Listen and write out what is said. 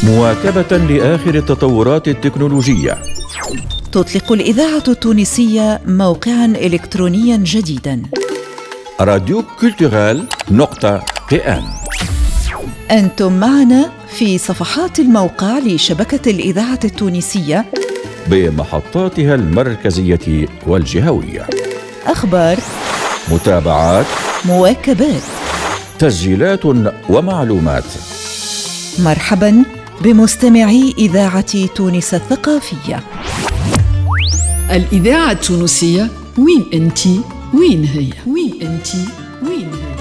مواكبة لآخر التطورات التكنولوجية. تطلق الإذاعة التونسية موقعاً إلكترونياً جديداً، راديو كولتورال.tn. أنتم معنا في صفحات الموقع لشبكة الإذاعة التونسية بمحطاتها المركزية والجهوية، أخبار، متابعات، مواكبات، تسجيلات ومعلومات. مرحباً بمستمعي إذاعة تونس الثقافية. الإذاعة التونسية، وين أنتي؟ وين هي؟ وين أنتي؟ وين هي؟